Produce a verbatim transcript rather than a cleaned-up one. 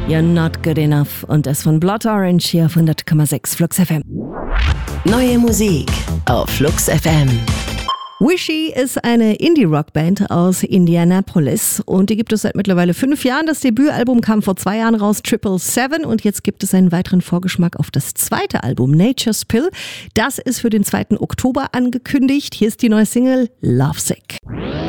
You're not good enough. Und das von Blood Orange hier auf hundert Komma sechs Flux F M. Neue Musik auf Flux F M. Wishy ist eine Indie-Rock-Band aus Indianapolis und die gibt es seit mittlerweile fünf Jahren. Das Debütalbum kam vor zwei Jahren raus, Triple Seven, und jetzt gibt es einen weiteren Vorgeschmack auf das zweite Album, Nature's Pill. Das ist für den zweiten Oktober angekündigt. Hier ist die neue Single Lovesick.